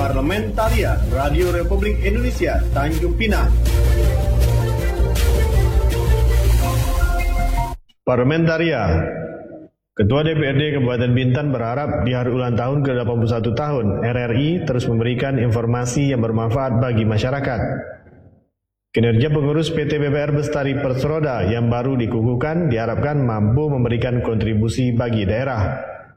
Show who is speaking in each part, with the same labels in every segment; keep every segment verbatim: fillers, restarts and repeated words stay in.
Speaker 1: Parlementaria Radio Republik Indonesia Tanjung Pinang. Parlementaria. Ketua D P R D Kabupaten Bintan berharap di hari ulang tahun ke delapan puluh satu tahun R R I terus memberikan informasi yang bermanfaat bagi masyarakat. Kinerja pengurus P T B P R Bestari Perseroda yang baru dikukuhkan diharapkan mampu memberikan kontribusi bagi daerah.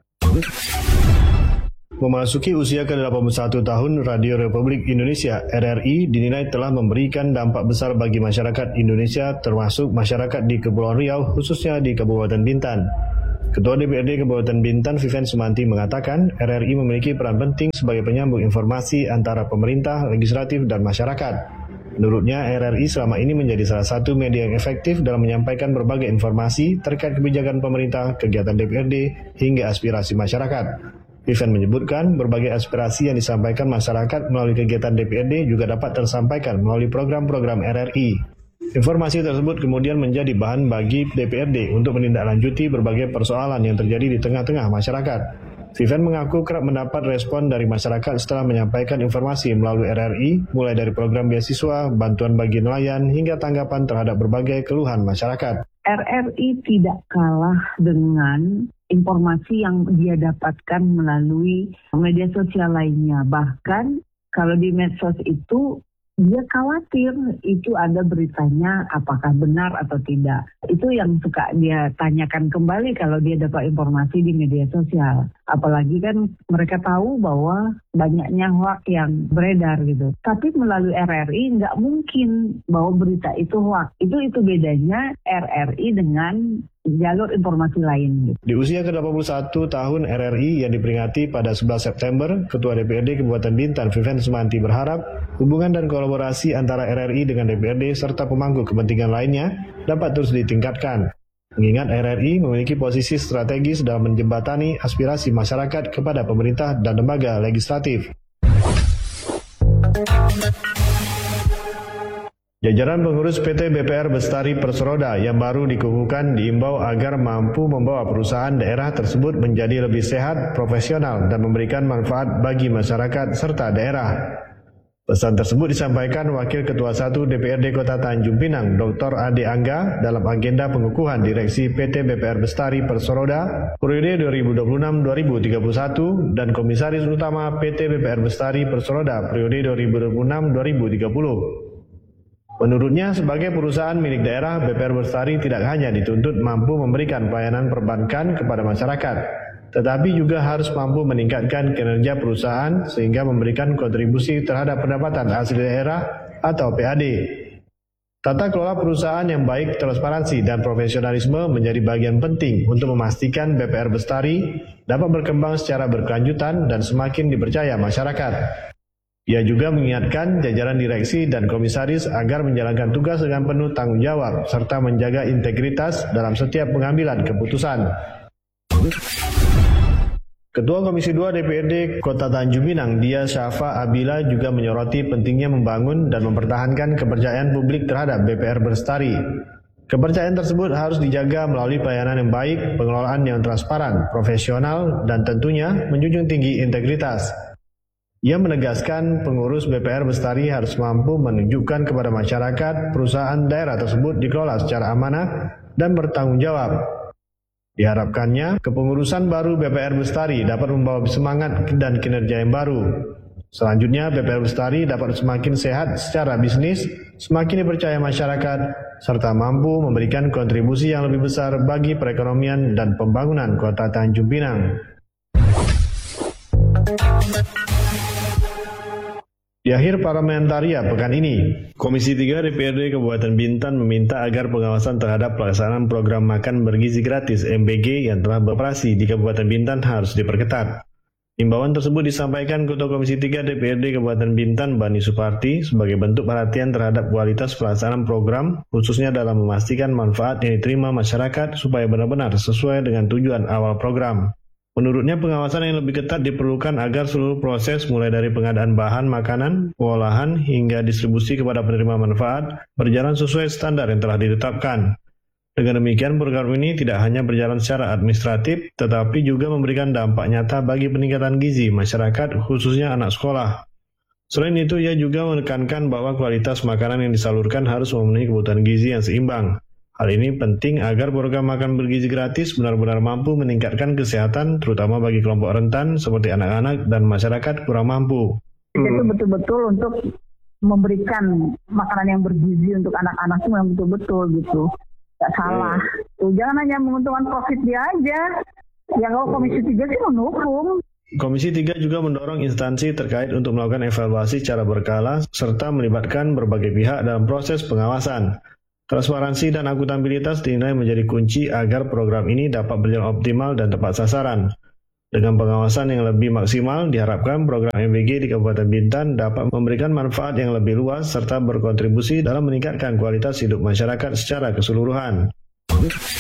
Speaker 1: Memasuki usia ke delapan puluh satu tahun, Radio Republik Indonesia R R I dinilai telah memberikan dampak besar bagi masyarakat Indonesia termasuk masyarakat di Kepulauan Riau khususnya di Kabupaten Bintan. Ketua D P R D Kabupaten Bintan Vivian Sumanti mengatakan R R I memiliki peran penting sebagai penyambung informasi antara pemerintah, legislatif, dan masyarakat. Menurutnya R R I selama ini menjadi salah satu media yang efektif dalam menyampaikan berbagai informasi terkait kebijakan pemerintah, kegiatan D P R D, hingga aspirasi masyarakat. Vivian menyebutkan berbagai aspirasi yang disampaikan masyarakat melalui kegiatan D P R D juga dapat tersampaikan melalui program-program R R I. Informasi tersebut kemudian menjadi bahan bagi D P R D untuk menindaklanjuti berbagai persoalan yang terjadi di tengah-tengah masyarakat. Vivian mengaku kerap mendapat respon dari masyarakat setelah menyampaikan informasi melalui R R I, mulai dari program beasiswa, bantuan bagi nelayan, hingga tanggapan terhadap berbagai keluhan masyarakat.
Speaker 2: R R I tidak kalah dengan informasi yang dia dapatkan melalui media sosial lainnya. Bahkan kalau di medsos itu dia khawatir itu ada beritanya apakah benar atau tidak. Itu yang suka dia tanyakan kembali kalau dia dapat informasi di media sosial. Apalagi kan mereka tahu bahwa banyaknya hoax yang beredar gitu. Tapi melalui R R I nggak mungkin bahwa berita itu hoax. Itu itu bedanya R R I dengan jalur informasi lain. Gitu.
Speaker 1: Di usia ke delapan puluh satu tahun R R I yang diperingati pada sebelas September, Ketua D P R D Kabupaten Bintan Vivian Sumanti berharap hubungan dan kolaborasi antara R R I dengan D P R D serta pemangku kepentingan lainnya dapat terus ditingkatkan. Mengingat R R I memiliki posisi strategis dalam menjembatani aspirasi masyarakat kepada pemerintah dan lembaga legislatif. Jajaran pengurus P T B P R Bestari Perseroda yang baru dikukuhkan diimbau agar mampu membawa perusahaan daerah tersebut menjadi lebih sehat, profesional, dan memberikan manfaat bagi masyarakat serta daerah. Pesan tersebut disampaikan Wakil Ketua satu D P R D Kota Tanjung Pinang, Doktor Ade Angga, dalam agenda pengukuhan Direksi P T B P R Bestari Perseroda periode dua ribu dua puluh enam sampai dua ribu tiga puluh satu dan Komisaris Utama P T B P R Bestari Perseroda periode dua ribu dua puluh enam sampai dua ribu tiga puluh. Menurutnya, sebagai perusahaan milik daerah, B P R Bestari tidak hanya dituntut mampu memberikan pelayanan perbankan kepada masyarakat, tetapi juga harus mampu meningkatkan kinerja perusahaan sehingga memberikan kontribusi terhadap pendapatan asli daerah atau P A D. Tata kelola perusahaan yang baik, transparansi, dan profesionalisme menjadi bagian penting untuk memastikan B P R Bestari dapat berkembang secara berkelanjutan dan semakin dipercaya masyarakat. Ia juga mengingatkan jajaran direksi dan komisaris agar menjalankan tugas dengan penuh tanggung jawab serta menjaga integritas dalam setiap pengambilan keputusan. Ketua Komisi dua D P R D Kota Tanjung Pinang, Dia Syafa Abila, juga menyoroti pentingnya membangun dan mempertahankan kepercayaan publik terhadap B P R Bestari. Kepercayaan tersebut harus dijaga melalui pelayanan yang baik, pengelolaan yang transparan, profesional, dan tentunya menjunjung tinggi integritas. Ia menegaskan pengurus B P R Bestari harus mampu menunjukkan kepada masyarakat perusahaan daerah tersebut dikelola secara amanah dan bertanggung jawab. Diharapkannya, kepengurusan baru B P R Bestari dapat membawa semangat dan kinerja yang baru. Selanjutnya, B P R Bestari dapat semakin sehat secara bisnis, semakin dipercaya masyarakat, serta mampu memberikan kontribusi yang lebih besar bagi perekonomian dan pembangunan Kota Tanjung Pinang. Di akhir Parlementaria pekan ini, Komisi tiga D P R D Kabupaten Bintan meminta agar pengawasan terhadap pelaksanaan program makan bergizi gratis M B G yang telah beroperasi di Kabupaten Bintan harus diperketat. Imbauan tersebut disampaikan Ketua Komisi tiga D P R D Kabupaten Bintan, Bani Suparti, sebagai bentuk perhatian terhadap kualitas pelaksanaan program, khususnya dalam memastikan manfaat yang diterima masyarakat supaya benar-benar sesuai dengan tujuan awal program. Menurutnya, pengawasan yang lebih ketat diperlukan agar seluruh proses mulai dari pengadaan bahan makanan, pengolahan, hingga distribusi kepada penerima manfaat berjalan sesuai standar yang telah ditetapkan. Dengan demikian, program ini tidak hanya berjalan secara administratif, tetapi juga memberikan dampak nyata bagi peningkatan gizi masyarakat, khususnya anak sekolah. Selain itu, ia juga menekankan bahwa kualitas makanan yang disalurkan harus memenuhi kebutuhan gizi yang seimbang. Hal ini penting agar program makan bergizi gratis benar-benar mampu meningkatkan kesehatan, terutama bagi kelompok rentan seperti anak-anak dan masyarakat kurang mampu.
Speaker 3: Itu betul-betul untuk memberikan makanan yang bergizi untuk anak-anak itu yang betul-betul gitu. Gak salah. Tuh, jangan hanya menguntungkan profit dia aja. Ya kalau Komisi tiga sih mendukung.
Speaker 1: Komisi tiga juga mendorong instansi terkait untuk melakukan evaluasi secara berkala serta melibatkan berbagai pihak dalam proses pengawasan. Transparansi dan akuntabilitas dinilai menjadi kunci agar program ini dapat berjalan optimal dan tepat sasaran. Dengan pengawasan yang lebih maksimal, diharapkan program M B G di Kabupaten Bintan dapat memberikan manfaat yang lebih luas serta berkontribusi dalam meningkatkan kualitas hidup masyarakat secara keseluruhan.